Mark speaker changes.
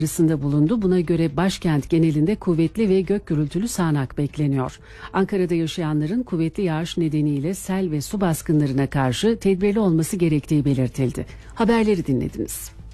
Speaker 1: uyarısında bulundu. Buna göre başkent genelinde kuvvetli ve gök gürültülü sağanak bekleniyor. Ankara'da yaşayanların kuvvetli yağış nedeniyle sel ve su baskınlarına karşı tedbirli olması gerektiği belirtildi. Haberleri dinlediniz.